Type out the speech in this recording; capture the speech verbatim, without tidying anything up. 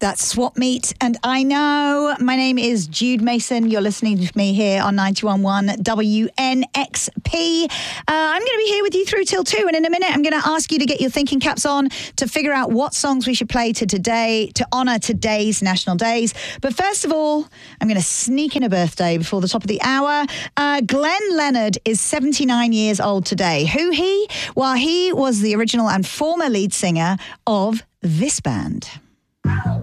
That's Swap Meet. And I know my name is Jude Mason. You're listening to me here on ninety-one point one W N X P. Uh, I'm going to be here with you through till two. And in a minute, I'm going to ask you to get your thinking caps on to figure out what songs we should play to today to honour today's national days. But first of all, I'm going to sneak in a birthday before the top of the hour. Uh, Glenn Leonard is seventy-nine years old today. Who he? Well, he was the original and former lead singer of this band.